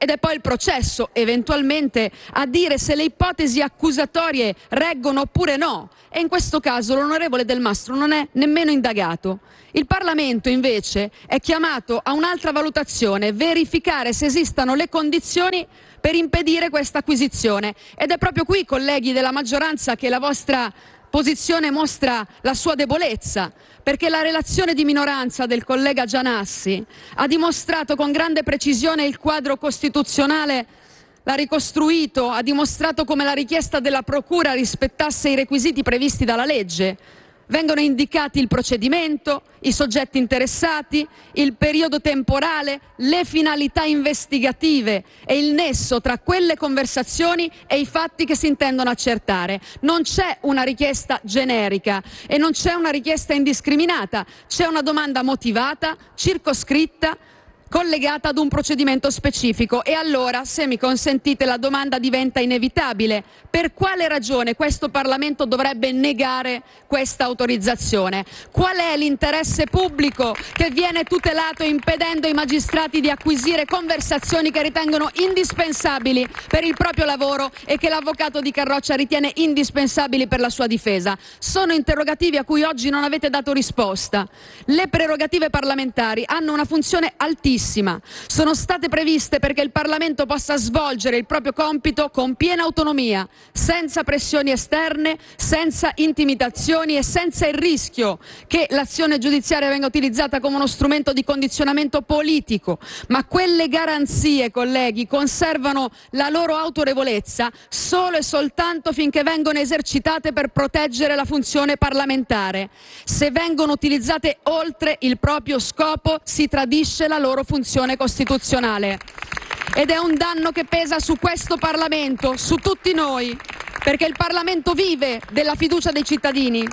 ed è poi il processo, eventualmente, a dire se le ipotesi accusatorie reggono oppure no. E in questo caso l'onorevole Del Mastro non è nemmeno indagato. Il Parlamento invece è chiamato a un'altra valutazione, verificare se esistano le condizioni per impedire questa acquisizione. Ed è proprio qui, colleghi della maggioranza, che la vostra posizione mostra la sua debolezza, perché la relazione di minoranza del collega Gianassi ha dimostrato con grande precisione il quadro costituzionale, l'ha ricostruito, ha dimostrato come la richiesta della Procura rispettasse i requisiti previsti dalla legge. Vengono indicati il procedimento, i soggetti interessati, il periodo temporale, le finalità investigative e il nesso tra quelle conversazioni e i fatti che si intendono accertare. Non c'è una richiesta generica e non c'è una richiesta indiscriminata, c'è una domanda motivata, circoscritta, collegata ad un procedimento specifico. E allora, se mi consentite, la domanda diventa inevitabile. Per quale ragione questo Parlamento dovrebbe negare questa autorizzazione? Qual è l'interesse pubblico che viene tutelato impedendo ai magistrati di acquisire conversazioni che ritengono indispensabili per il proprio lavoro e che l'avvocato Di Carroccia ritiene indispensabili per la sua difesa? Sono interrogativi a cui oggi non avete dato risposta. Le prerogative parlamentari hanno una funzione altissima. Sono state previste perché il Parlamento possa svolgere il proprio compito con piena autonomia, senza pressioni esterne, senza intimidazioni e senza il rischio che l'azione giudiziaria venga utilizzata come uno strumento di condizionamento politico. Ma quelle garanzie, colleghi, conservano la loro autorevolezza solo e soltanto finché vengono esercitate per proteggere la funzione parlamentare. Se vengono utilizzate oltre il proprio scopo, si tradisce la loro funzione costituzionale. Ed è un danno che pesa su questo Parlamento, su tutti noi, perché il Parlamento vive della fiducia dei cittadini.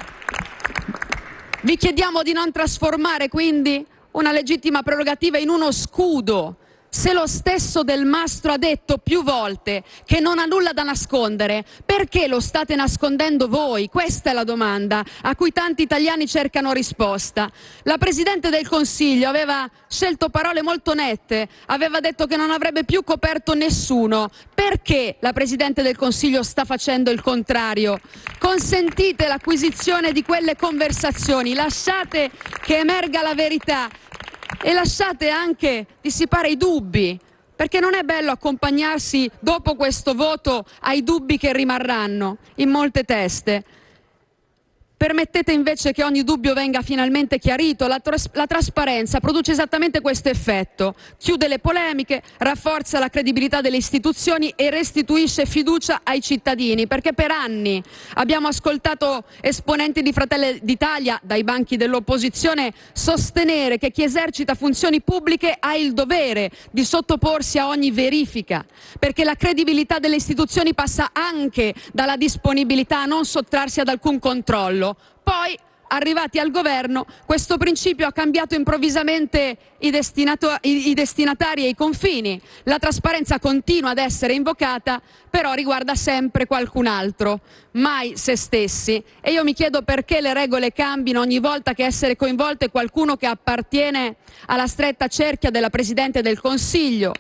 Vi chiediamo di non trasformare quindi una legittima prerogativa in uno scudo. Se lo stesso Del Mastro ha detto più volte che non ha nulla da nascondere, perché lo state nascondendo voi? Questa è la domanda a cui tanti italiani cercano risposta. La Presidente del Consiglio aveva scelto parole molto nette, aveva detto che non avrebbe più coperto nessuno. Perché la Presidente del Consiglio sta facendo il contrario? Consentite l'acquisizione di quelle conversazioni, lasciate che emerga la verità. E lasciate anche dissipare i dubbi, perché non è bello accompagnarsi dopo questo voto ai dubbi che rimarranno in molte teste. Permettete invece che ogni dubbio venga finalmente chiarito. La, tras- la trasparenza produce esattamente questo effetto. Chiude le polemiche, rafforza la credibilità delle istituzioni e restituisce fiducia ai cittadini, perché per anni abbiamo ascoltato esponenti di Fratelli d'Italia dai banchi dell'opposizione sostenere che chi esercita funzioni pubbliche ha il dovere di sottoporsi a ogni verifica, perché la credibilità delle istituzioni passa anche dalla disponibilità a non sottrarsi ad alcun controllo. Poi, arrivati al governo, questo principio ha cambiato improvvisamente i, destinato- i-, i destinatari e i confini. La trasparenza continua ad essere invocata, però riguarda sempre qualcun altro, mai se stessi. E io mi chiedo perché le regole cambino ogni volta che essere coinvolto è qualcuno che appartiene alla stretta cerchia della Presidente del Consiglio.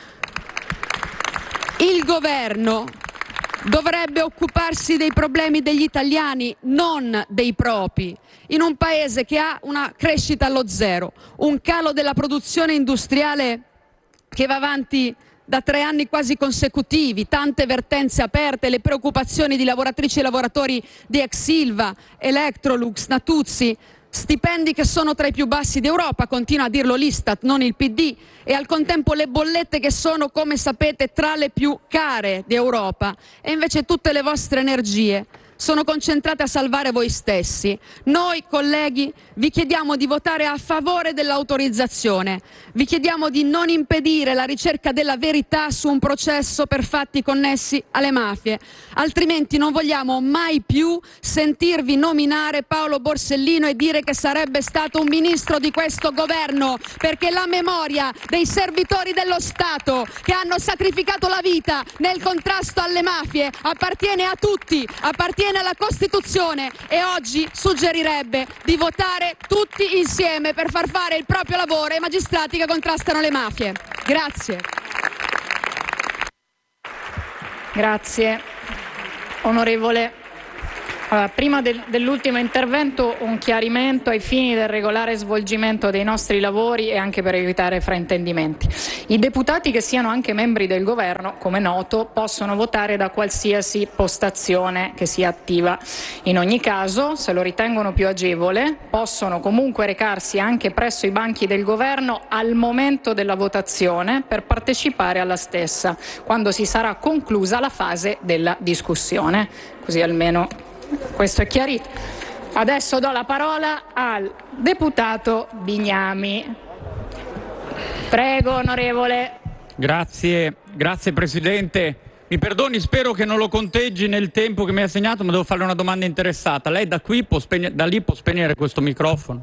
Il governo dovrebbe occuparsi dei problemi degli italiani, non dei propri. In un paese che ha una crescita allo zero, un calo della produzione industriale che va avanti da tre anni quasi consecutivi, tante vertenze aperte, le preoccupazioni di lavoratrici e lavoratori di ex Ilva, Electrolux, Natuzzi, stipendi che sono tra i più bassi d'Europa, continua a dirlo l'Istat, non il P D, e al contempo le bollette che sono, come sapete, tra le più care d'Europa. E invece tutte le vostre energie sono concentrate a salvare voi stessi. Noi, colleghi, vi chiediamo di votare a favore dell'autorizzazione. Vi chiediamo di non impedire la ricerca della verità su un processo per fatti connessi alle mafie. Altrimenti non vogliamo mai più sentirvi nominare Paolo Borsellino e dire che sarebbe stato un ministro di questo governo, perché la memoria dei servitori dello Stato che hanno sacrificato la vita nel contrasto alle mafie appartiene a tutti, appartiene alla Costituzione, e oggi suggerirebbe di votare tutti insieme per far fare il proprio lavoro ai magistrati che contrastano le mafie. Grazie. Grazie. Onorevole, allora, prima del, dell'ultimo intervento un chiarimento ai fini del regolare svolgimento dei nostri lavori e anche per evitare fraintendimenti. I deputati che siano anche membri del governo, come noto, possono votare da qualsiasi postazione che sia attiva. In ogni caso, se lo ritengono più agevole, possono comunque recarsi anche presso i banchi del governo al momento della votazione per partecipare alla stessa, quando si sarà conclusa la fase della discussione. Così almeno questo è chiarito. Adesso do la parola al deputato Bignami. Prego, onorevole. Grazie, grazie Presidente. Mi perdoni, spero che non lo conteggi nel tempo che mi ha assegnato, ma devo fare una domanda interessata. Lei da qui può spegne- da lì può spegnere questo microfono?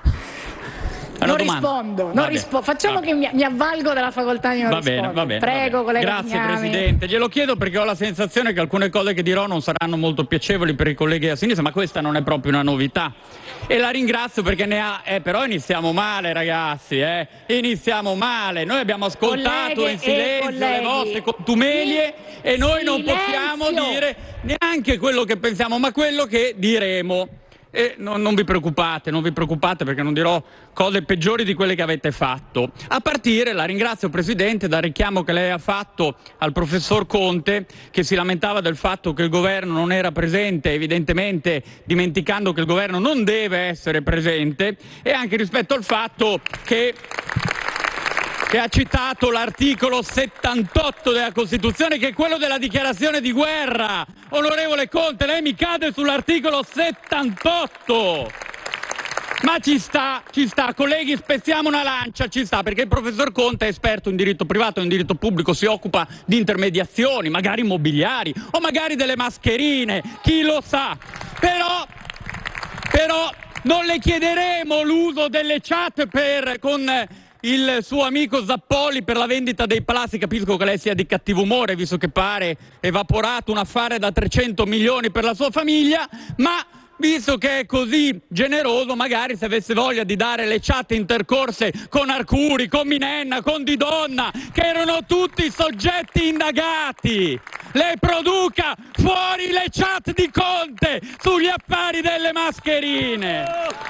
Non rispondo, non rispo- facciamo che mi, mi avvalgo della facoltà di non va rispondere. bene, va bene, Prego, va bene. collega Grazie Bignami. Presidente. Glielo chiedo perché ho la sensazione che alcune cose che dirò non saranno molto piacevoli per i colleghi a sinistra, ma questa non è proprio una novità. E la ringrazio perché ne ha... Eh, però iniziamo male, ragazzi, eh. Iniziamo male. Noi abbiamo ascoltato Colleghe in silenzio le vostre contumelie e noi non possiamo dire neanche quello che pensiamo, ma quello che diremo. E non, non vi preoccupate, non vi preoccupate perché non dirò cose peggiori di quelle che avete fatto. A partire, la ringrazio Presidente, dal richiamo che lei ha fatto al professor Conte, che si lamentava del fatto che il governo non era presente, evidentemente dimenticando che il governo non deve essere presente, e anche rispetto al fatto che... che ha citato l'articolo settantotto della Costituzione, che è quello della dichiarazione di guerra. Onorevole Conte, lei mi cade sull'articolo settantotto. Ma ci sta, ci sta, colleghi, spezziamo una lancia, ci sta, perché il professor Conte è esperto in diritto privato e in diritto pubblico, si occupa di intermediazioni, magari immobiliari, o magari delle mascherine, chi lo sa. Però, però non le chiederemo l'uso delle chat per... con... il suo amico Zappoli per la vendita dei palazzi. Capisco che lei sia di cattivo umore, visto che pare evaporato un affare da trecento milioni per la sua famiglia, ma visto che è così generoso, magari se avesse voglia di dare le chat intercorse con Arcuri, con Minenna, con Di Donna, che erano tutti soggetti indagati, lei produca fuori le chat di Conte sugli affari delle mascherine.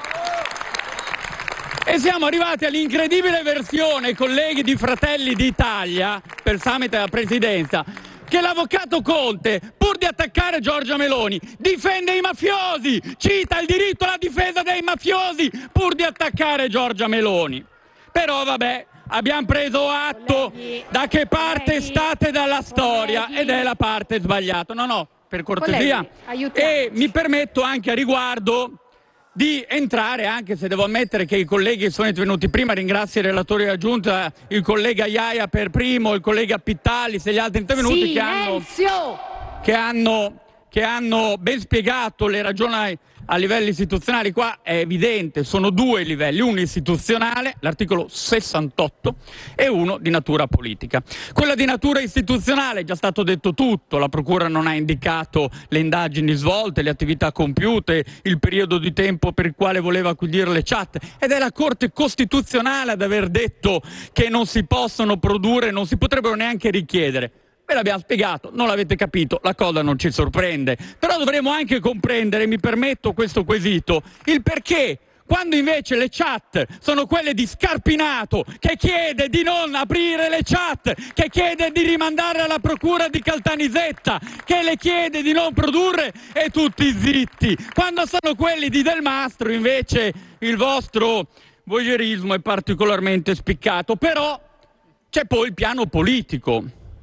E siamo arrivati all'incredibile versione, colleghi di Fratelli d'Italia, per summit della Presidenza, che l'avvocato Conte, pur di attaccare Giorgia Meloni, difende i mafiosi, cita il diritto alla difesa dei mafiosi, pur di attaccare Giorgia Meloni. Però vabbè, abbiamo preso atto colleghi, da che parte colleghi, state dalla storia, colleghi, ed è la parte sbagliata. No, no, per cortesia. Colleghi, e mi permetto anche a riguardo di entrare, anche se devo ammettere che i colleghi sono intervenuti prima, ringrazio i relatori della Giunta, il collega Iaia per primo, il collega Pittalis e gli altri intervenuti che hanno, che, hanno, che hanno ben spiegato le ragioni a livelli istituzionali. Qua è evidente, sono due i livelli, uno istituzionale, l'articolo sessantotto, e uno di natura politica. Quella di natura istituzionale è già stato detto tutto, la Procura non ha indicato le indagini svolte, le attività compiute, il periodo di tempo per il quale voleva acquisire le chat, ed è la Corte Costituzionale ad aver detto che non si possono produrre, non si potrebbero neanche richiedere. Ve l'abbiamo spiegato, non l'avete capito, la cosa non ci sorprende. Però dovremo anche comprendere, mi permetto questo quesito, il perché, quando invece le chat sono quelle di Scarpinato, che chiede di non aprire le chat, che chiede di rimandare alla procura di Caltanissetta, che le chiede di non produrre, e tutti zitti. Quando sono quelli di Del Mastro, invece, il vostro voyeurismo è particolarmente spiccato. Però c'è poi il piano politico.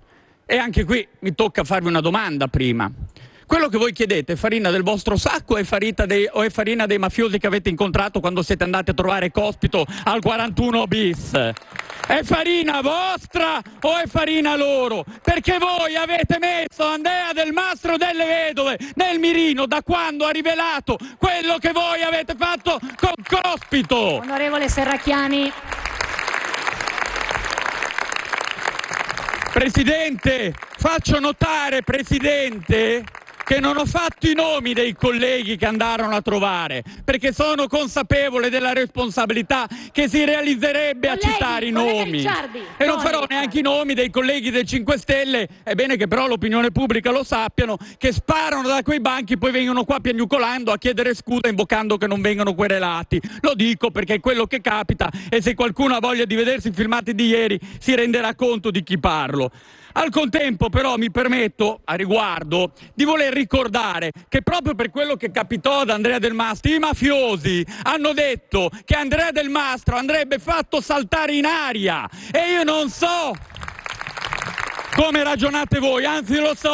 E anche qui mi tocca farvi una domanda prima. Quello che voi chiedete è farina del vostro sacco o è farina dei, o è farina dei mafiosi che avete incontrato quando siete andati a trovare Cospito al quarantuno bis? È farina vostra o è farina loro? Perché voi avete messo Andrea Del Mastro delle Vedove nel mirino da quando ha rivelato quello che voi avete fatto con Cospito. Onorevole Serracchiani. Presidente, faccio notare, Presidente, che non ho fatto i nomi dei colleghi che andarono a trovare, perché sono consapevole della responsabilità che si realizzerebbe Colleghi, a citare i collega nomi. Ricciardi, E non no, farò Ricciardi. neanche i nomi dei colleghi del cinque Stelle, è bene che però l'opinione pubblica lo sappiano, che sparano da quei banchi e poi vengono qua piagnucolando a chiedere scusa invocando che non vengano querelati. Lo dico perché è quello che capita e se qualcuno ha voglia di vedersi i filmati di ieri si renderà conto di chi parlo. Al contempo però mi permetto a riguardo di voler ricordare che proprio per quello che capitò ad Andrea Del Mastro i mafiosi hanno detto che Andrea Del Mastro andrebbe fatto saltare in aria e io non so come ragionate voi, anzi lo so